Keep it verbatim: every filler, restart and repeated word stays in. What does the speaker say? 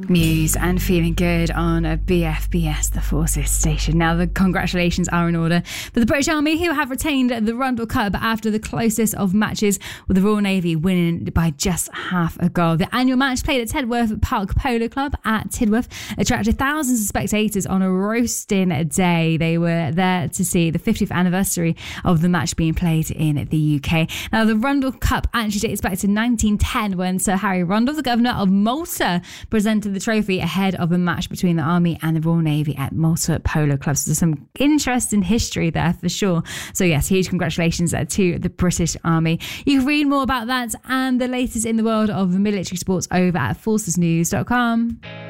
Muse and Feeling Good on a B F B S, the Forces station. Now, the congratulations are in order for the British Army, who have retained the Rundle Cup after the closest of matches, with the Royal Navy winning by just half a goal. The annual match, played at Tedworth Park Polo Club at Tidworth, attracted thousands of spectators on a roasting day. They were there to see the fiftieth anniversary of the match being played in the U K. Now, the Rundle Cup actually dates back to nineteen ten, when Sir Harry Rundle, the Governor of Malta, presented the trophy ahead of a match between the Army and the Royal Navy at Malta Polo Club. So there's some interesting history there for sure. So yes, huge congratulations to the British Army. You can read more about that and the latest in the world of military sports over at forces news dot com.